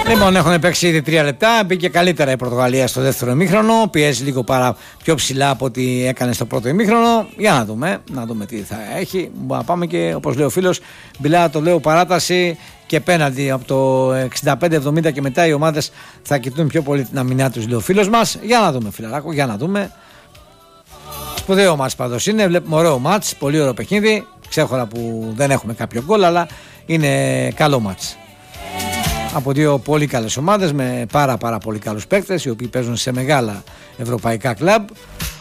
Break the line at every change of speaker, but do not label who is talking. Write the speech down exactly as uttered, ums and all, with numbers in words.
Λοιπόν, έχουν παίξει ήδη τρία λεπτά. Μπήκε καλύτερα η Πορτογαλία στο δεύτερο ημίχρονο. Πιέζει λίγο παρά πιο ψηλά από ό,τι έκανε στο πρώτο ημίχρονο. Για να δούμε, να δούμε τι θα έχει. Να πάμε και, όπως λέει ο φίλος, Μπιλά, το λέω, παράταση και πέναντι. Από το εξήντα πέντε εβδομήντα και μετά οι ομάδες θα κοιτούν πιο πολύ την αμυνά τους, λέει ο φίλος μας. Για να δούμε, φιλαράκο, για να δούμε. Σπουδαίο μάτς πάντως είναι. Βλέπουμε ωραίο μάτς, πολύ ωραίο παιχνίδι. Ξέχωρα που δεν έχουμε κάποιο γκολ, αλλά είναι καλό μάτς. Από δύο πολύ καλές ομάδες με πάρα πάρα πολύ καλούς παίκτες, οι οποίοι παίζουν σε μεγάλα ευρωπαϊκά κλαμπ.